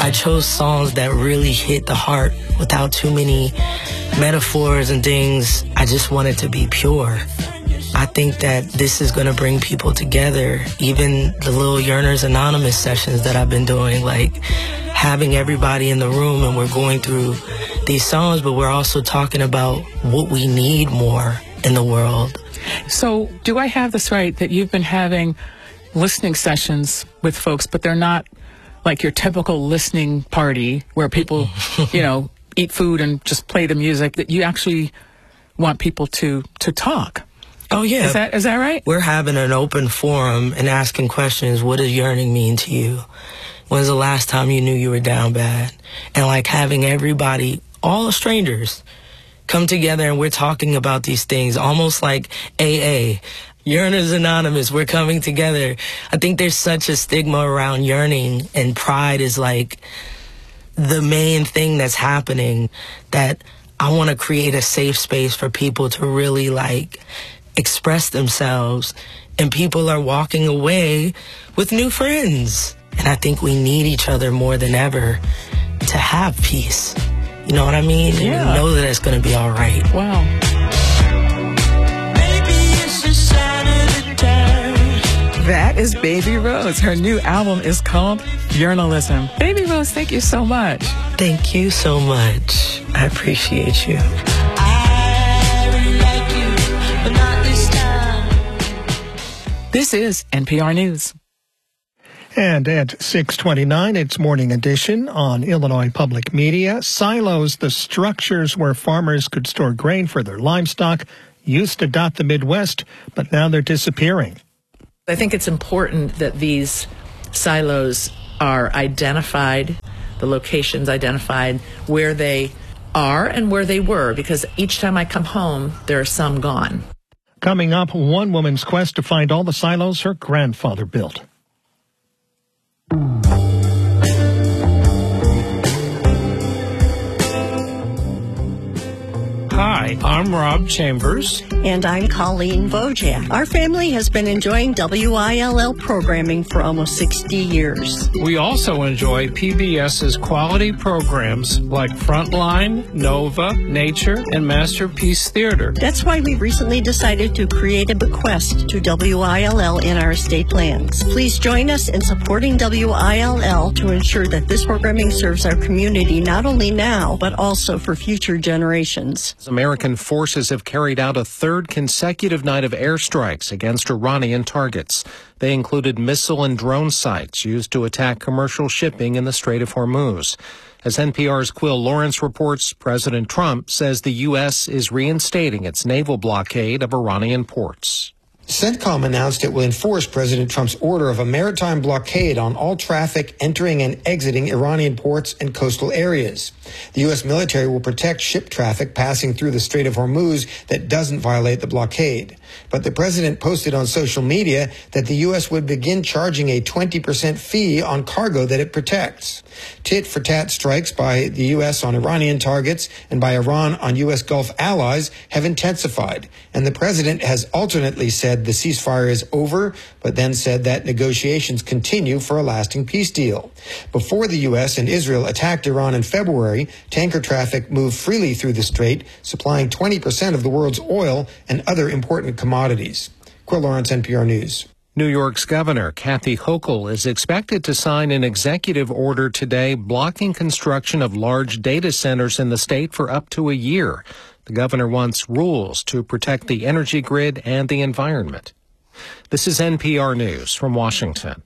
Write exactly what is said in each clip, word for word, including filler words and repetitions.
I chose songs that really hit the heart without too many metaphors and things. I just wanted to be pure. I think that this is going to bring people together. Even the little Yearners Anonymous sessions that I've been doing, like having everybody in the room and we're going through these songs, but we're also talking about what we need more in the world. So do I have this right that you've been having listening sessions with folks, but they're not like your typical listening party where people, you know, eat food and just play the music, that you actually want people to, to talk? Oh, yeah. Is that, is that right? We're having an open forum and asking questions. What does yearning mean to you? When's the last time you knew you were down bad? And like having everybody, all strangers, come together and we're talking about these things, almost like A A. Yearners Anonymous, we're coming together. I think there's such a stigma around yearning, and pride is like the main thing that's happening, that I want to create a safe space for people to really like express themselves, and people are walking away with new friends. And I think we need each other more than ever to have peace. You know what I mean? Yeah. And know that it's going to be all right. Wow. That is Baby Rose. Her new album is called Yearnalism. Baby Rose, thank you so much. Thank you so much. I appreciate you. This is N P R News. And at six twenty-nine, it's Morning Edition on Illinois Public Media. Silos, the structures where farmers could store grain for their livestock, used to dot the Midwest, but now they're disappearing. I think it's important that these silos are identified, the locations identified, where they are and where they were, because each time I come home, there are some gone. Coming up, one woman's quest to find all the silos her grandfather built. Hi, I'm Rob Chambers. And I'm Colleen Vojak. Our family has been enjoying W I L L programming for almost sixty years. We also enjoy PBS's quality programs like Frontline, Nova, Nature, and Masterpiece Theater. That's why we recently decided to create a bequest to W I L L in our estate plans. Please join us in supporting W I L L to ensure that this programming serves our community not only now, but also for future generations. American forces have carried out a third consecutive night of airstrikes against Iranian targets. They included missile and drone sites used to attack commercial shipping in the Strait of Hormuz. As N P R's Quill Lawrence reports, President Trump says the U S is reinstating its naval blockade of Iranian ports. CENTCOM announced it will enforce President Trump's order of a maritime blockade on all traffic entering and exiting Iranian ports and coastal areas. The U S military will protect ship traffic passing through the Strait of Hormuz that doesn't violate the blockade. But the president posted on social media that the U S would begin charging a twenty percent fee on cargo that it protects. Tit-for-tat strikes by the U S on Iranian targets and by Iran on U S Gulf allies have intensified, and the president has alternately said the ceasefire is over, but then said that negotiations continue for a lasting peace deal. Before the U S and Israel attacked Iran in February, tanker traffic moved freely through the strait, supplying twenty percent of the world's oil and other important commodities. Quill Lawrence, N P R News. New York's Governor Kathy Hochul is expected to sign an executive order today blocking construction of large data centers in the state for up to a year. The governor wants rules to protect the energy grid and the environment. This is N P R News from Washington.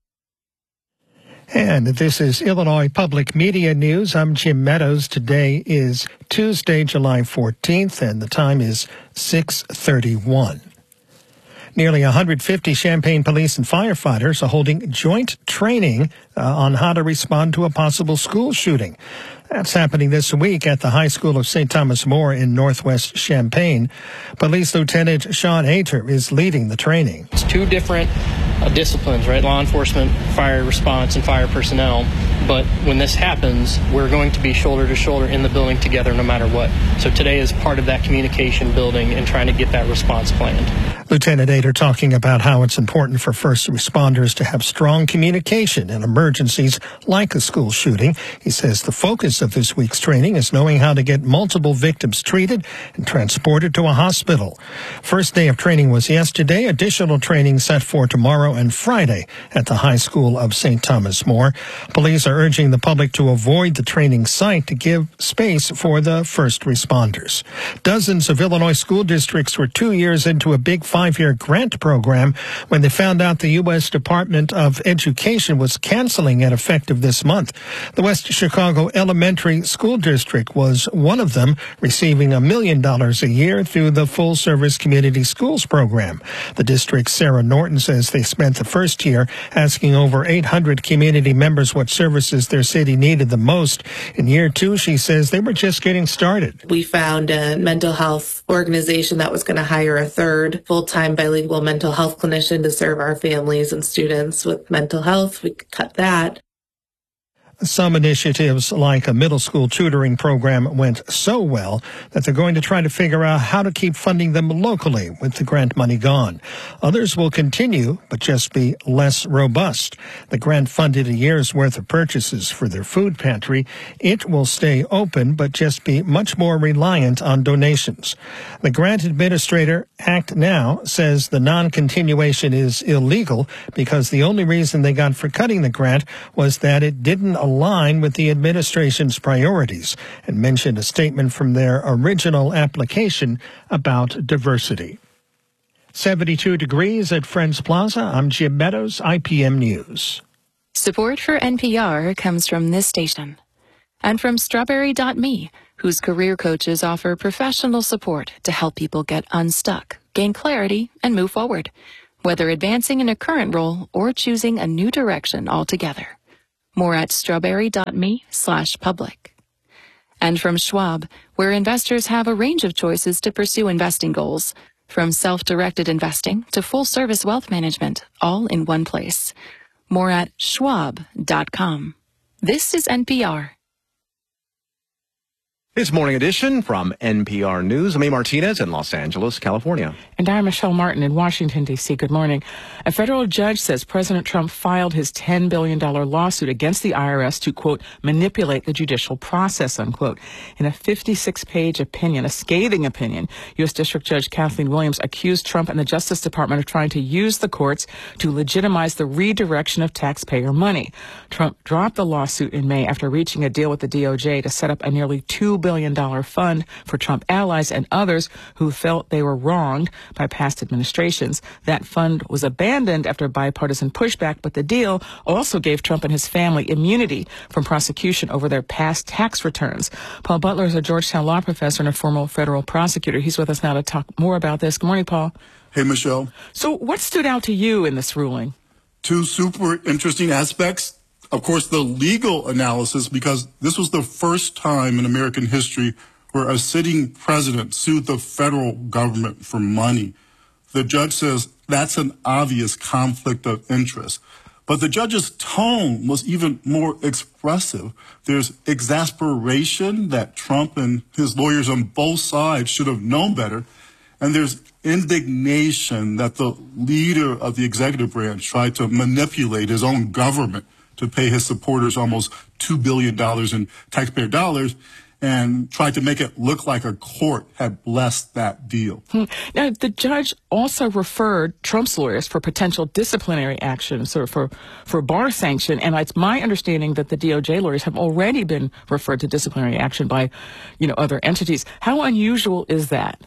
And this is Illinois Public Media News. I'm Jim Meadows. Today is Tuesday, July fourteenth, and the time is six thirty-one. Nearly one hundred fifty Champaign police and firefighters are holding joint training uh, on how to respond to a possible school shooting. That's happening this week at the High School of Saint Thomas More in Northwest Champaign. Police Lieutenant Sean Hayter is leading the training. It's two different uh, disciplines, right? Law enforcement, fire response, and fire personnel. But when this happens, we're going to be shoulder to shoulder in the building together no matter what. So today is part of that communication building and trying to get that response planned. Lieutenant Hayter talking about how it's important for first responders to have strong communication in emergency emergencies like a school shooting. He says the focus of this week's training is knowing how to get multiple victims treated and transported to a hospital. First day of training was yesterday. Additional training set for tomorrow and Friday at the High School of Saint Thomas More. Police are urging the public to avoid the training site to give space for the first responders. Dozens of Illinois school districts were two years into a big five-year grant program when they found out the U S Department of Education was canceling it effective this month. The West Chicago Elementary School District was one of them, receiving a million dollars a year through the Full Service Community Schools program. The district's Sarah Norton says they spent the first year asking over eight hundred community members what services their city needed the most. In year two, she says they were just getting started. We found a mental health organization that was going to hire a third full-time bilingual mental health clinician to serve our families and students with mental health. We could cut that. Some initiatives like a middle school tutoring program went so well that they're going to try to figure out how to keep funding them locally with the grant money gone. Others will continue, but just be less robust. The grant funded a year's worth of purchases for their food pantry. It will stay open, but just be much more reliant on donations. The grant administrator, Act Now, says the non-continuation is illegal because the only reason they got for cutting the grant was that it didn't align with the administration's priorities, and mentioned a statement from their original application about diversity. seventy-two degrees at Friends Plaza. I'm Jim Meadows, I P M News. Support for N P R comes from this station and from Strawberry dot me, whose career coaches offer professional support to help people get unstuck, gain clarity, and move forward, whether advancing in a current role or choosing a new direction altogether. More at strawberry dot me slash public. And from Schwab, where investors have a range of choices to pursue investing goals, from self-directed investing to full-service wealth management, all in one place. More at schwab dot com. This is N P R. It's Morning Edition from N P R News. I'm A. Martinez in Los Angeles, California. And I'm Michelle Martin in Washington, D C Good morning. A federal judge says President Trump filed his ten billion dollars lawsuit against the I R S to, quote, manipulate the judicial process, unquote. In a fifty-six page opinion, a scathing opinion, U S District Judge Kathleen Williams accused Trump and the Justice Department of trying to use the courts to legitimize the redirection of taxpayer money. Trump dropped the lawsuit in May after reaching a deal with the D O J to set up a nearly two billion dollars fund for Trump allies and others who felt they were wronged by past administrations. That fund was abandoned after bipartisan pushback, but the deal also gave Trump and his family immunity from prosecution over their past tax returns. Paul Butler is a Georgetown law professor and a former federal prosecutor. He's with us now to talk more about this. Good morning, Paul. Hey, Michelle. So what stood out to you in this ruling? Two super interesting aspects. Of course, the legal analysis, because this was the first time in American history where a sitting president sued the federal government for money. The judge says that's an obvious conflict of interest. But the judge's tone was even more expressive. There's exasperation that Trump and his lawyers on both sides should have known better. And there's indignation that the leader of the executive branch tried to manipulate his own government to pay his supporters almost two billion dollars in taxpayer dollars and tried to make it look like a court had blessed that deal. Hmm. Now, the judge also referred Trump's lawyers for potential disciplinary action, so for, for bar sanction, and it's my understanding that the D O J lawyers have already been referred to disciplinary action by, you know, other entities. How unusual is that?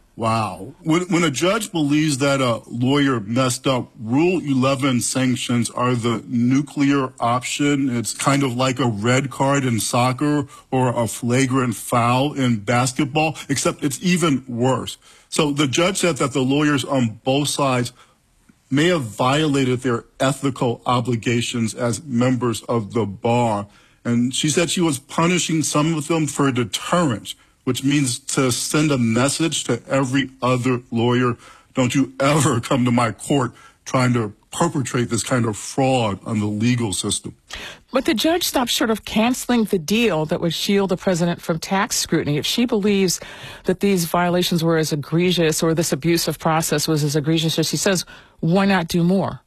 Wow. When, when a judge believes that a lawyer messed up, Rule eleven sanctions are the nuclear option. It's kind of like a red card in soccer or a flagrant foul in basketball, except it's even worse. So the judge said that the lawyers on both sides may have violated their ethical obligations as members of the bar. And she said she was punishing some of them for deterrence, which means to send a message to every other lawyer, don't you ever come to my court trying to perpetrate this kind of fraud on the legal system. But the judge stopped short of canceling the deal that would shield the president from tax scrutiny. If she believes that these violations were as egregious or this abuse of process was as egregious as she says, why not do more?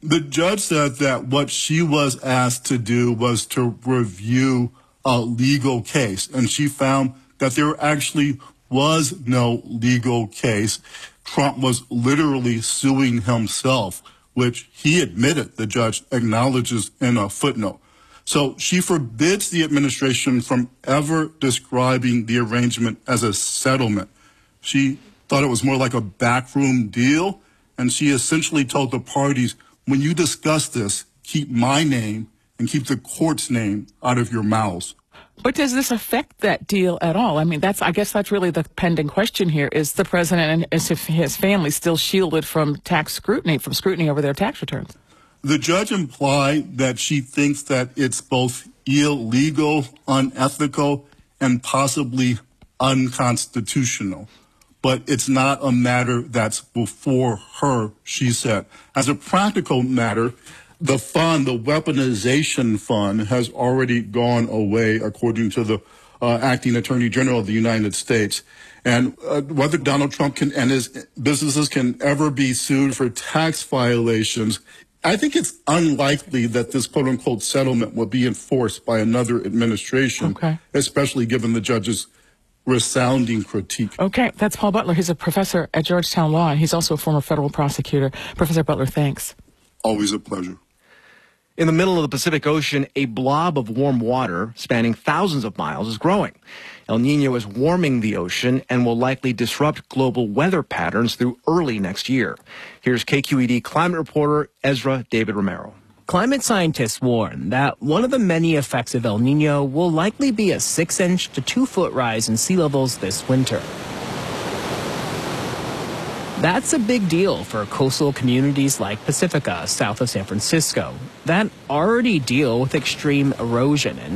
The judge said that what she was asked to do was to review a legal case, and she found that there actually was no legal case. Trump was literally suing himself, which he admitted, the judge acknowledges in a footnote. So she forbids the administration from ever describing the arrangement as a settlement. She thought it was more like a backroom deal, and she essentially told the parties, when you discuss this, keep my name and keep the court's name out of your mouths. But does this affect that deal at all? I mean, that's I guess that's really the pending question here. Is the president and is his family still shielded from tax scrutiny, from scrutiny over their tax returns? The judge implied that she thinks that it's both illegal, unethical, and possibly unconstitutional. But it's not a matter that's before her, she said. As a practical matter, the fund, the weaponization fund, has already gone away, according to the uh, acting attorney general of the United States. And uh, whether Donald Trump can and his businesses can ever be sued for tax violations, I think it's unlikely that this quote unquote settlement will be enforced by another administration, okay. especially given the judge's resounding critique. Okay, that's Paul Butler. He's a professor at Georgetown Law, and he's also a former federal prosecutor. Professor Butler, thanks. Always a pleasure. In the middle of the Pacific Ocean, a blob of warm water spanning thousands of miles is growing. El Niño is warming the ocean and will likely disrupt global weather patterns through early next year. Here's K Q E D climate reporter Ezra David Romero. Climate scientists warn that one of the many effects of El Niño will likely be a six-inch to two-foot rise in sea levels this winter. That's a big deal for coastal communities like Pacifica, south of San Francisco, that already deal with extreme erosion and